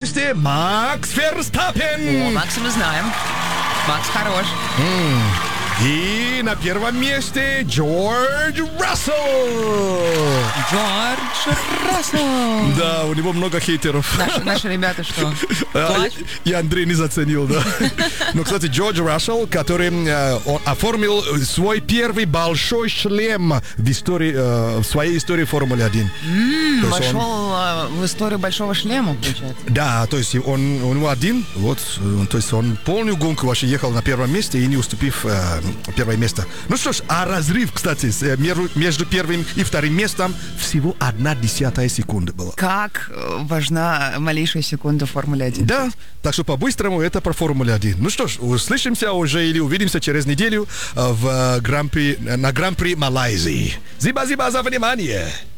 месте Макс Ферстаппен. О, Макса мы знаем. Макс хорош. И на первом месте Джордж Рассел. Джордж Рассел. Да, у него много хейтеров. Наши ребята что? И Андрей не заценил, да. Но, кстати, Джордж Рассел, который он оформил свой первый большой шлем в своей истории Формулы-1. Вошел в историю большого шлема, получается. Да, то есть у него один, вот, то есть он полную гонку вообще ехал на первом месте и не уступив первое место. Ну что ж, а разрыв, кстати, между первым и вторым местом всего 0,1 секунды было. Как важна малейшая секунда в Формуле 1. Да, так что по-быстрому это про Формулу-1. Ну что ж, услышимся уже или увидимся через неделю на Гран-при Малайзии. Зиба-зиба за внимание!